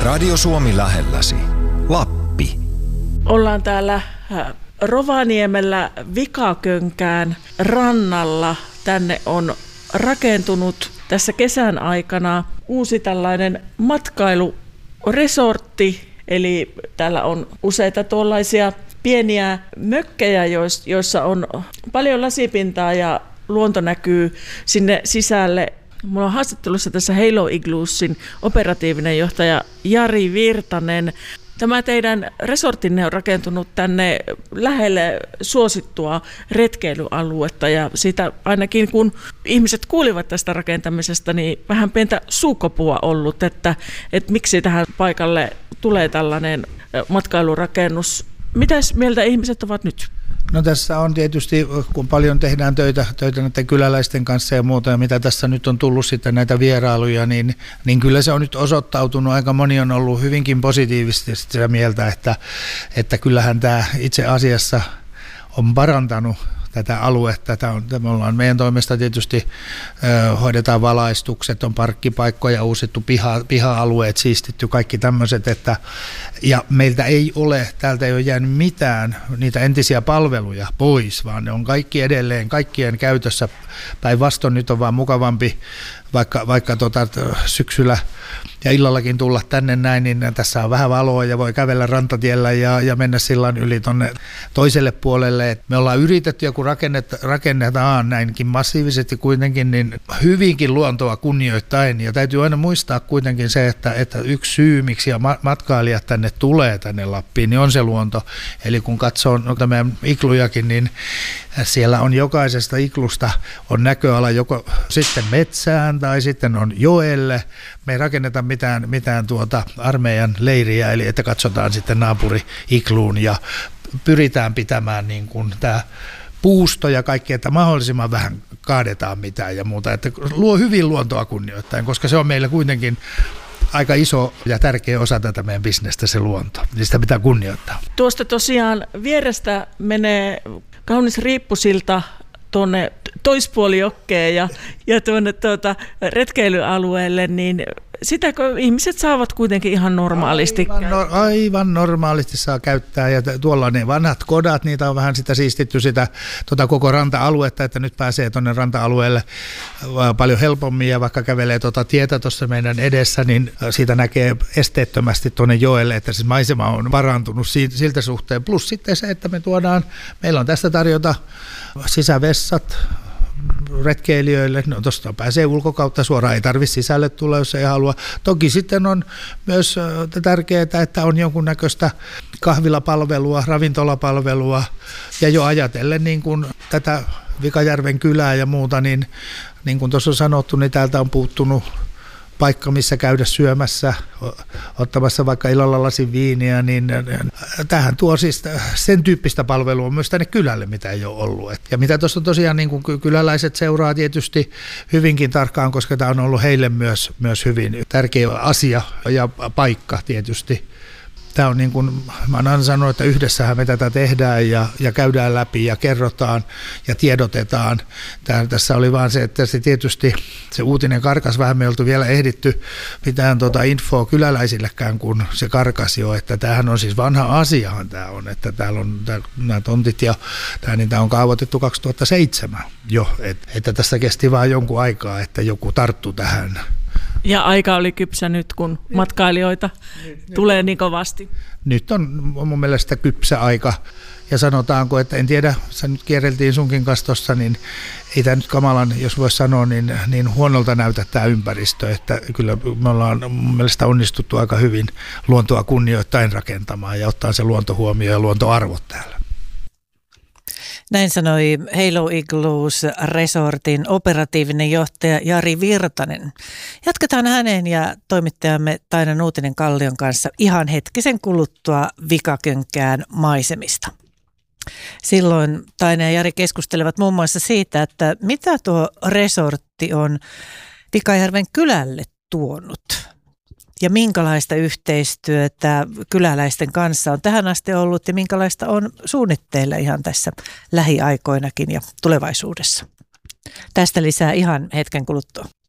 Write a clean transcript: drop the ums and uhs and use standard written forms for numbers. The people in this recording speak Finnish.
Radio Suomi lähelläsi. Lappi. Ollaan täällä Rovaniemellä Vikakönkään rannalla. Tänne on rakentunut tässä kesän aikana uusi tällainen matkailuresortti. Eli täällä on useita tuollaisia pieniä mökkejä, joissa on paljon lasipintaa ja luonto näkyy sinne sisälle. Mulla on haastattelussa tässä Halo Igloosin operatiivinen johtaja Jari Virtanen. Tämä teidän resorttinne on rakentunut tänne lähelle suosittua retkeilyaluetta ja siitä ainakin kun ihmiset kuulivat tästä rakentamisesta, niin vähän pientä suukopua ollut, että miksi tähän paikalle tulee tällainen matkailurakennus. Mitäs mieltä ihmiset ovat nyt? No tässä on tietysti, kun paljon tehdään töitä näiden kyläläisten kanssa ja muuta, ja mitä tässä nyt on tullut sitten näitä vierailuja, niin kyllä se on nyt osoittautunut, aika moni on ollut hyvinkin positiivisesti sitä mieltä, että kyllähän tämä itse asiassa on parantanut tätä aluetta. Me ollaan meidän toimesta tietysti hoidetaan valaistukset, on parkkipaikkoja uusittu, piha-alueet siistitty, kaikki tämmöiset, ja meiltä täältä ei ole jäänyt mitään niitä entisiä palveluja pois, vaan ne on kaikki edelleen kaikkien käytössä. Päinvastoin nyt on vaan mukavampi vaikka syksyllä ja illallakin tulla tänne näin, niin tässä on vähän valoa ja voi kävellä rantatiellä ja mennä sillan yli tuonne toiselle puolelle. Et me ollaan yritetty ja kun rakennetaan näinkin massiivisesti kuitenkin, niin hyvinkin luontoa kunnioittain. Ja täytyy aina muistaa kuitenkin se, että yksi syy, miksi matkailijat tulee tänne Lappiin, niin on se luonto. Eli kun katsoo meidän iglujakin, niin siellä on jokaisesta iglusta on näköala joko sitten metsään tai sitten on joelle. Me ei rakenneta mitään armeijan leiriä, eli että katsotaan sitten naapuri-igluun ja pyritään pitämään niin kuin tämä puusto ja kaikki, että mahdollisimman vähän kaadetaan mitään ja muuta. Että luo hyvin luontoa kunnioittain, koska se on meillä kuitenkin aika iso ja tärkeä osa tätä meidän bisnestä, se luonto. Niin sitä pitää kunnioittaa. Tuosta tosiaan vierestä menee kaunis riippusilta tuonne toispuolijokkeen ja tuonne retkeilyalueelle, niin sitäkö ihmiset saavat kuitenkin ihan normaalisti? Aivan normaalisti saa käyttää, ja tuolla ne vanhat kodat, niitä on vähän sitä siistitty sitä koko ranta-aluetta, että nyt pääsee tuonne ranta-alueelle paljon helpommin, ja vaikka kävelee tietä tuossa meidän edessä, niin siitä näkee esteettömästi tuonne joelle, että siis maisema on parantunut siltä suhteen, plus sitten se, että meillä on tästä tarjota sisävessat retkeilijöille, no tuosta pääsee ulkokautta suoraan, ei tarvitse sisälle tulla, jos ei halua. Toki sitten on myös tärkeää, että on jonkunnäköistä kahvilapalvelua, ravintolapalvelua, ja jo ajatellen niin kuin tätä Vikajärven kylää ja muuta, niin kuin tuossa on sanottu, niin täältä on puuttunut paikka, missä käydä syömässä, ottamassa vaikka illalla lasin viiniä, niin tähän tuo siis sen tyyppistä palvelua myös tänne kylälle, mitä ei ole ollut. Ja mitä tuossa on tosiaan, niin kuin kyläläiset seuraa tietysti hyvinkin tarkkaan, koska tämä on ollut heille myös hyvin tärkeä asia ja paikka tietysti. Tämä on niin kuin, mä oon aina sanonut, että yhdessähän me tätä tehdään ja käydään läpi ja kerrotaan ja tiedotetaan. Tässä oli vaan se, että se tietysti se uutinen karkas vähän, me ei oltu vielä ehditty mitään infoa kyläläisillekään, kun se karkasi jo, että tämähän on siis vanha asiahan tämä on, että täällä on nämä tontit ja niitä on kaavoitettu 2007 jo, että tässä kesti vaan jonkun aikaa, että joku tarttui tähän. Ja aika oli kypsä nyt, kun matkailijoita tulee niin kovasti. Nyt on mun mielestä kypsä aika. Ja sanotaanko, että en tiedä, sä nyt kierreltiin sunkin kanssa tossa, niin ei tämä nyt kamalan, jos voisi sanoa, niin huonolta näytä tämä ympäristö. Että kyllä me ollaan mun mielestä onnistuttu aika hyvin luontoa kunnioittain rakentamaan ja ottaa se luonto huomioon ja luontoarvot täällä. Näin sanoi Halo Igloos Resortin operatiivinen johtaja Jari Virtanen. Jatketaan hänen ja toimittajamme Taina Nuutinen-Kallion kanssa ihan hetkisen kuluttua Vikakönkään maisemista. Silloin Taina ja Jari keskustelevat muun muassa siitä, että mitä tuo resortti on Vikajärven kylälle tuonut. Ja minkälaista yhteistyötä kyläläisten kanssa on tähän asti ollut ja minkälaista on suunnitteilla ihan tässä lähiaikoinakin ja tulevaisuudessa. Tästä lisää ihan hetken kuluttua.